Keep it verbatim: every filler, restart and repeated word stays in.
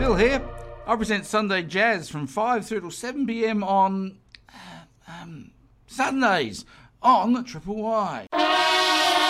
Bill here. I present Sunday Jazz from five through till seven p m on uh, um, Sundays on Triple Y.